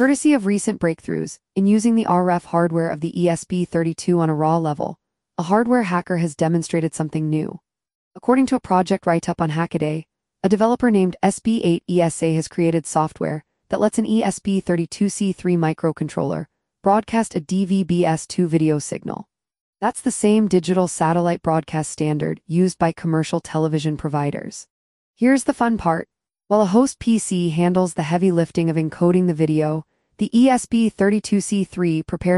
Courtesy of recent breakthroughs in using the RF hardware of the ESP32 on a raw level, a hardware hacker has demonstrated something new. According to a project write-up on Hackaday, a developer named SB8ESA has created software that lets an ESP32C3 microcontroller broadcast a DVB-S2 video signal. That's the same digital satellite broadcast standard used by commercial television providers. Here's the fun part. While a host PC handles the heavy lifting of encoding the video, the ESP32C3 prepares